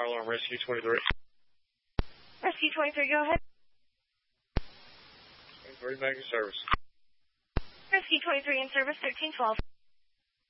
Fire alarm rescue 23. Rescue 23, go ahead. 23 making service. Rescue 23 in service, 1312.